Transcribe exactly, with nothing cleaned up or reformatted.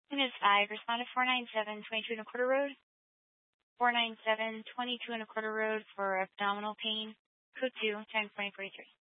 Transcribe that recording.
Unit five, responded four nine seven, twenty-two and a quarter road. four nine seven, twenty-two and a quarter road for abdominal pain. Code two, ten point forty-three.